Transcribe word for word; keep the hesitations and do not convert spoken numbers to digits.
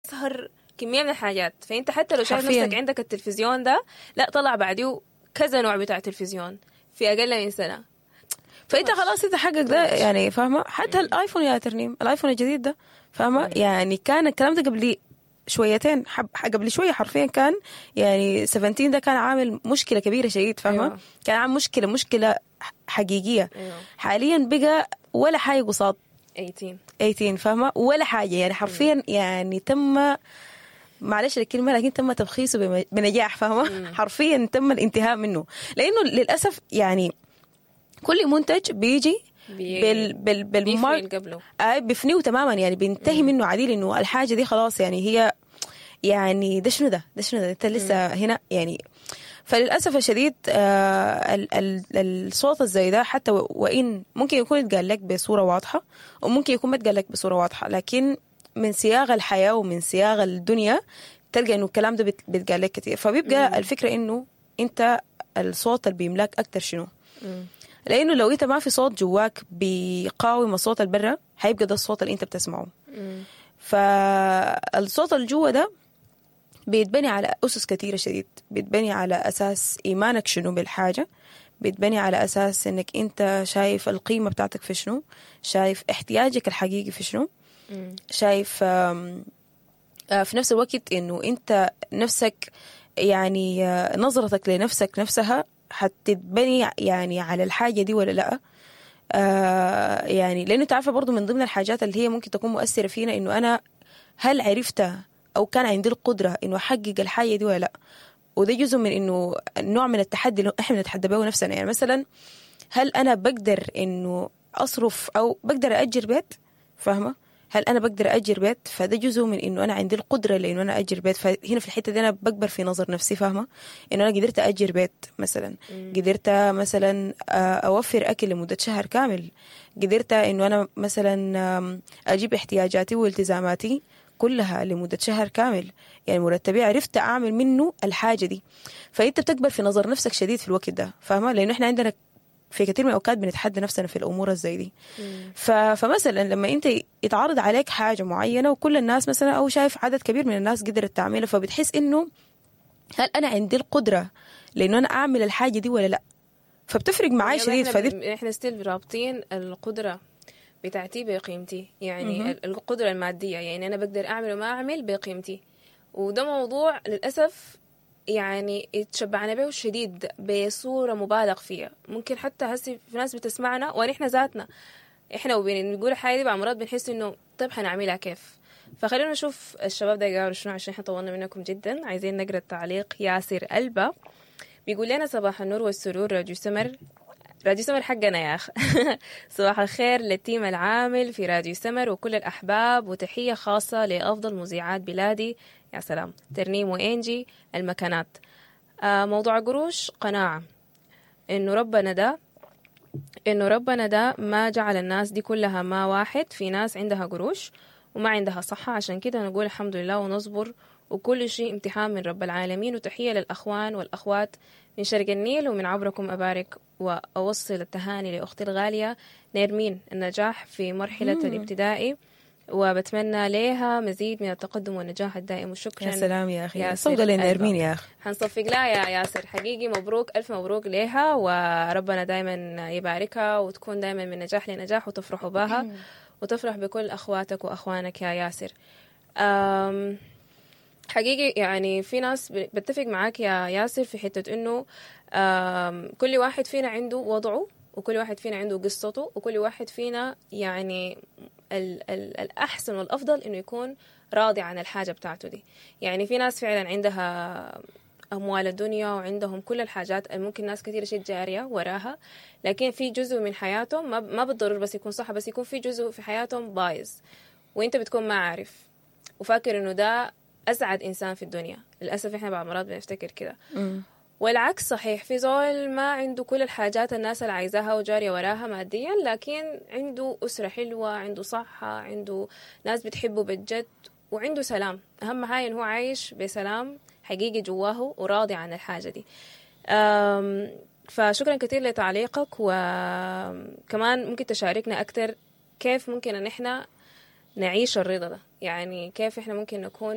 تسهر كمية من الحاجات. فأنت حتى لو شايف نفسك عندك التلفزيون ده، لا طلع بعديه كذا نوع بتاع تلفزيون في أقل من سنة. فأنت خلاص أنت حقك ده يعني فاهمة. حتى الآيفون يا ترنيم، الآيفون الجديد ده فاهمة يعني كان الكلام ده قبل شويتين، حب قبل شوية حرفيا كان يعني سبعتاشر ده كان عامل مشكلة كبيرة شديد فاهمة. أيوة. كان عامل مشكلة مشكلة حقيقية. أيوة. حاليا بقى ولا حاجة قصاد ثمانية عشر فاهمة ولا حاجة يعني حرفيا. مم. يعني تم معلش الكلمة لكن تم تبخيصه بنجاح فاهمة. حرفيا تم الانتهاء منه، لأنه للأسف يعني كل منتج بيجي بال بال بالمار قبله آه بفنيه تماما يعني بينتهي منه عديل انه الحاجه دي خلاص يعني هي يعني ده شنو ده ده شنو ده انت لسه هنا يعني. فللاسف الشديد آه ال ال الصوت الزي ده حتى وان ممكن يكون يتقال لك بصوره واضحه وممكن يكون ما يتقال لك بصوره واضحه، لكن من سياق الحياه ومن سياق الدنيا تلقى انه الكلام ده بيتقال لك كتير. فبيبقى مم. الفكره انه انت الصوت اللي بيملاك اكتر شنو. مم. لأنه لو أنت ما في صوت جواك بيقاوم الصوت البرة هيبقى ده الصوت اللي أنت بتسمعه. مم. فالصوت الجوا ده بيتبني على أسس كثيرة شديد، بيتبني على أساس إيمانك شنو بالحاجة، بيتبني على أساس إنك أنت شايف القيمة بتاعتك في شنو، شايف احتياجك الحقيقي في شنو. مم. شايف في نفس الوقت إنه أنت نفسك يعني نظرتك لنفسك نفسها حتتبني يعني على الحاجة دي ولا لا. آه يعني لأنه تعرف برضو من ضمن الحاجات اللي هي ممكن تكون مؤثرة فينا إنه أنا هل عرفت أو كان عندي القدرة إنه أحقق الحاجة دي ولا لا. وده جزء من إنه نوع من التحدي اللي إحنا نتحدى به نفسنا. يعني مثلا هل أنا بقدر إنه أصرف أو بقدر أجر بيت فاهمة. هل أنا بقدر أجر بيت، فده جزء من إنه أنا عندي القدرة لإنه أنا أجر بيت. فهنا في الحتة دي أنا بكبر في نظر نفسي فاهمة إنه أنا قدرت أجر بيت مثلا. مم. قدرت مثلا أوفر أكل لمدة شهر كامل. قدرت إنه أنا مثلا أجيب احتياجاتي والتزاماتي كلها لمدة شهر كامل. يعني مرتبي عرفت أعمل منه الحاجة دي. فأنت بتكبر في نظر نفسك شديد في الوقت ده فاهمة. لأنه إحنا عندنا في كثير من الأوقات بنتحدى نفسنا في الأمور الزي دي. ف... فمثلا لما أنت يتعرض عليك حاجة معينة وكل الناس مثلا أو شايف عدد كبير من الناس قدرت تعملها، فبتحس إنه هل أنا عندي القدرة لأنه أنا أعمل الحاجة دي ولا لا. فبتفرق معاي شديد. إحنا, فدي... إحنا ستيل رابطين القدرة بتاعتي بقيمتي. يعني م- القدرة المادية يعني أنا بقدر أعمل وما أعمل بقيمتي. وده موضوع للأسف يعني يتشبعنا به شديد بصورة مبالغ فيها. ممكن حتى هسي في ناس بتسمعنا ونحن ذاتنا احنا وبنقول الحاجة دي بعمرات بنحس انه طيب حنعملها كيف. فخلينا نشوف الشباب ده قالوا شنو عشان احنا طولنا منكم جدا. عايزين نقرأ التعليق. ياسر ألبا بيقول لنا صباح النور والسرور راديو سمر. راديو سمر حقنا يا أخ. صباح الخير للتيم العامل في راديو سمر وكل الأحباب، وتحية خاصة لأفضل مذيعات بلادي. يا سلام ترنيم وإنجي المكانات. آه موضوع قروش قناعة إنه ربنا ده إنه ربنا ده ما جعل الناس دي كلها ما واحد. في ناس عندها قروش وما عندها صحة، عشان كده نقول الحمد لله ونصبر، وكل شيء امتحان من رب العالمين. وتحية للأخوان والأخوات من شرق النيل. ومن عبركم أبارك وأوصل التهاني لأختي الغالية نيرمين النجاح في مرحلة مم. الابتدائي، وبتمنى لها مزيد من التقدم والنجاح الدائم. وشكرا يا سلام يا أخي. صوت لنيرمين يا أخي. حنصفق لها يا ياسر حقيقي. مبروك ألف مبروك لها، وربنا دايما يباركها وتكون دايما من نجاح لنجاح وتفرحوا بها وتفرح بكل أخواتك وأخوانك يا ياسر. حقيقي يعني في ناس بتفق معاك يا ياسر في حتة إنه كل واحد فينا عنده وضعه، وكل واحد فينا عنده قصته، وكل واحد فينا يعني ال ال الأحسن والأفضل إنه يكون راضي عن الحاجة بتاعته دي. يعني في ناس فعلا عندها أموال الدنيا وعندهم كل الحاجات ممكن ناس كثيرة شيء جارية وراها، لكن في جزء من حياتهم ما ما بالضرورة بس يكون صح، بس يكون في جزء في حياتهم بايظ وإنت بتكون ما عارف وفاكر إنه ده أسعد إنسان في الدنيا. للأسف إحنا بعض مرات بنفتكر كده. والعكس صحيح، في زول ما عنده كل الحاجات الناس اللي عايزاها وجارية وراها ماديا، لكن عنده أسرة حلوة، عنده صحة، عنده ناس بتحبه بالجد، وعنده سلام. أهم حاجة إنه هو عايش بسلام حقيقي جواه وراضي عن الحاجة دي. فشكرا كثير لتعليقك، وكمان ممكن تشاركنا أكتر كيف ممكن أن إحنا نعيش الرضا ده. يعني كيف إحنا ممكن نكون